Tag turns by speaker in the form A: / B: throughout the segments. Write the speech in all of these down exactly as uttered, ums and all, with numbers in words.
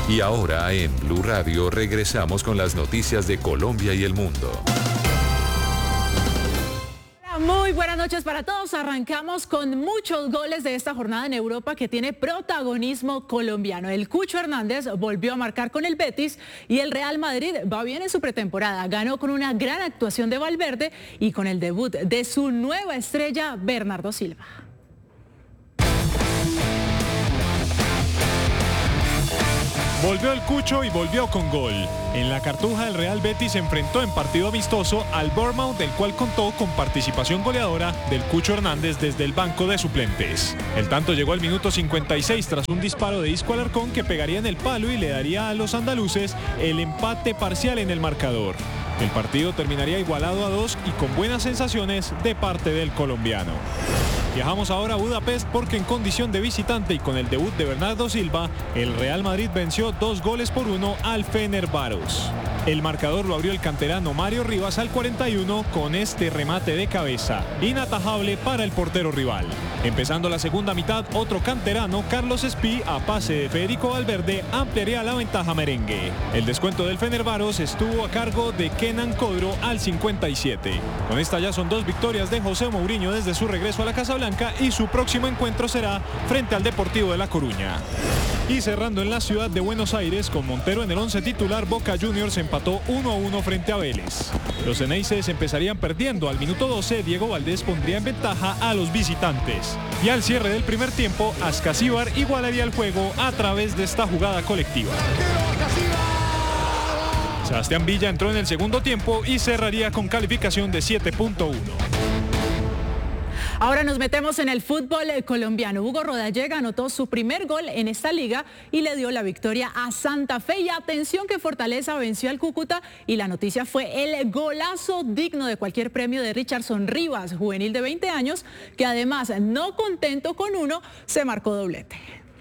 A: Y ahora en Blue Radio regresamos con las noticias de Colombia y el mundo.
B: Muy buenas noches para todos. Arrancamos con muchos goles de esta jornada en Europa que tiene protagonismo colombiano. El Cucho Hernández volvió a marcar con el Betis y el Real Madrid va bien en su pretemporada. Ganó con una gran actuación de Valverde y con el debut de su nueva estrella, Bernardo Silva.
C: Volvió el Cucho y volvió con gol. En la Cartuja, el Real Betis se enfrentó en partido amistoso al Bournemouth, del cual contó con participación goleadora del Cucho Hernández desde el banco de suplentes. El tanto llegó al minuto cincuenta y seis tras un disparo de Isco Alarcón que pegaría en el palo y le daría a los andaluces el empate parcial en el marcador. El partido terminaría igualado a dos y con buenas sensaciones de parte del colombiano. Viajamos ahora a Budapest porque en condición de visitante y con el debut de Bernardo Silva, el Real Madrid venció dos goles por uno al Fenerbahçe. El marcador lo abrió el canterano Mario Rivas al cuarenta y uno con este remate de cabeza, inatajable para el portero rival. Empezando la segunda mitad, otro canterano, Carlos Espí, a pase de Federico Valverde, ampliaría la ventaja merengue. El descuento del Fenerbahçe estuvo a cargo de Kenan Codro al cincuenta y siete. Con esta ya son dos victorias de José Mourinho desde su regreso a la Casa Blanca y su próximo encuentro será frente al Deportivo de La Coruña. Y cerrando en la ciudad de Buenos Aires, con Montero en el once titular, Boca Juniors empató uno a uno frente a Vélez. Los Ceneices empezarían perdiendo. Al minuto doce, Diego Valdés pondría en ventaja a los visitantes. Y al cierre del primer tiempo, Ascasíbar igualaría el juego a través de esta jugada colectiva. Sebastián Villa entró en el segundo tiempo y cerraría con calificación de siete punto uno.
B: Ahora nos metemos en el fútbol colombiano. Hugo Rodallega anotó su primer gol en esta liga y le dio la victoria a Santa Fe. Y atención que Fortaleza venció al Cúcuta y la noticia fue el golazo digno de cualquier premio de Richardson Rivas, juvenil de veinte años, que además, no contento con uno, se marcó doblete.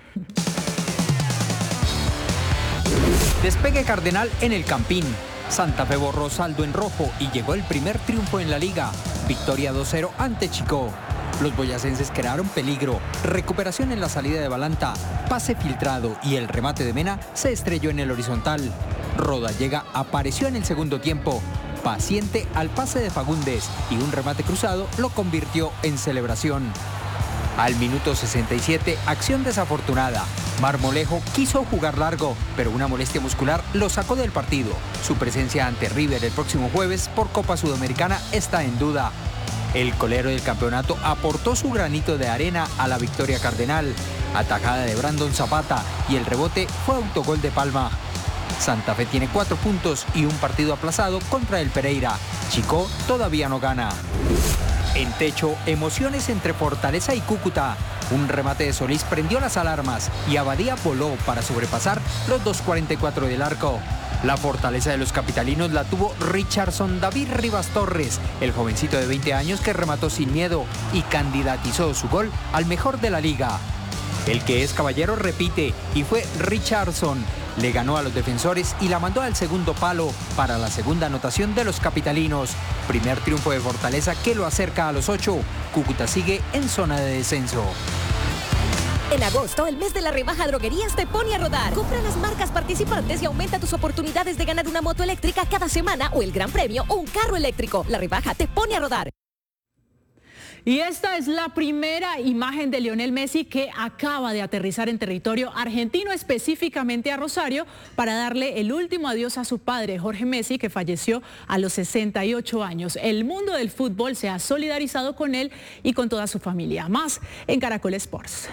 D: Despegue Cardenal en el Campín. Santa Fe borró saldo en rojo y llegó el primer triunfo en la liga. Victoria dos cero ante Chico. Los boyacenses crearon peligro, recuperación en la salida de Balanta, pase filtrado y el remate de Mena se estrelló en el horizontal. Rodallega apareció en el segundo tiempo, paciente al pase de Fagundes y un remate cruzado lo convirtió en celebración. Al minuto sesenta y siete, acción desafortunada. Marmolejo quiso jugar largo, pero una molestia muscular lo sacó del partido. Su presencia ante River el próximo jueves por Copa Sudamericana está en duda. El colero del campeonato aportó su granito de arena a la victoria cardenal. Atajada de Brandon Zapata y el rebote fue autogol de Palma. Santa Fe tiene cuatro puntos y un partido aplazado contra el Pereira. Chico todavía no gana. En techo, emociones entre Fortaleza y Cúcuta. Un remate de Solís prendió las alarmas y Abadía voló para sobrepasar los dos cuarenta y cuatro del arco. La fortaleza de los capitalinos la tuvo Richardson David Rivas Torres, el jovencito de veinte años que remató sin miedo y candidatizó su gol al mejor de la liga. El que es caballero repite y fue Richardson. Le ganó a los defensores y la mandó al segundo palo para la segunda anotación de los capitalinos. Primer triunfo de Fortaleza que lo acerca a los ocho. Cúcuta sigue en zona de descenso.
E: En agosto, el mes de la rebaja Droguerías te pone a rodar. Compra las marcas participantes y aumenta tus oportunidades de ganar una moto eléctrica cada semana o el gran premio o un carro eléctrico. La rebaja te pone a rodar.
B: Y esta es la primera imagen de Lionel Messi que acaba de aterrizar en territorio argentino, específicamente a Rosario, para darle el último adiós a su padre, Jorge Messi, que falleció a los sesenta y ocho años. El mundo del fútbol se ha solidarizado con él y con toda su familia. Más en Caracol Sports.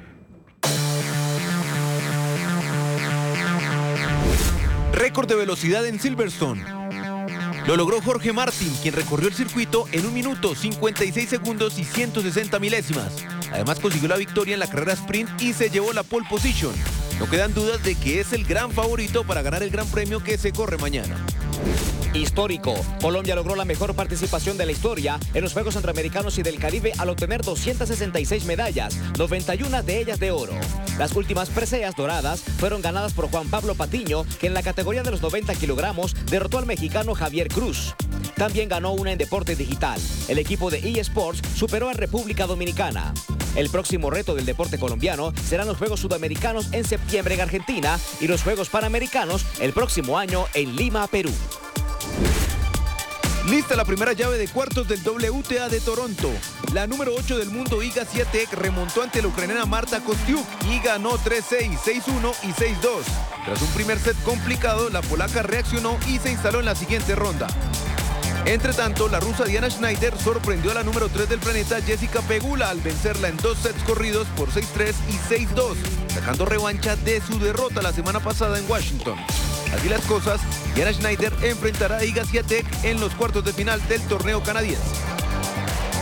F: Récord de velocidad en Silverstone. Lo logró Jorge Martín, quien recorrió el circuito en un minuto, cincuenta y seis segundos y ciento sesenta milésimas. Además consiguió la victoria en la carrera sprint y se llevó la pole position. No quedan dudas de que es el gran favorito para ganar el gran premio que se corre mañana.
G: Histórico. Colombia logró la mejor participación de la historia en los Juegos Centroamericanos y del Caribe al obtener doscientas sesenta y seis medallas, noventa y una de ellas de oro. Las últimas preseas doradas fueron ganadas por Juan Pablo Patiño, que en la categoría de los noventa kilogramos derrotó al mexicano Javier Cruz. También ganó una en deporte digital. El equipo de eSports superó a República Dominicana. El próximo reto del deporte colombiano serán los Juegos Sudamericanos en septiembre en Argentina y los Juegos Panamericanos el próximo año en Lima, Perú.
F: Lista la primera llave de cuartos del W T A de Toronto. La número ocho del mundo, Iga Swiatek, remontó ante la ucraniana Marta Kostyuk y ganó tres seis, seis uno y seis dos. Tras un primer set complicado, la polaca reaccionó y se instaló en la siguiente ronda. Entre tanto, la rusa Diana Schneider sorprendió a la número tres del planeta, Jessica Pegula, al vencerla en dos sets corridos por seis tres y seis dos, sacando revancha de su derrota la semana pasada en Washington. Así las cosas, Diana Schneider enfrentará a Iga Swiatek en los cuartos de final del torneo canadiense.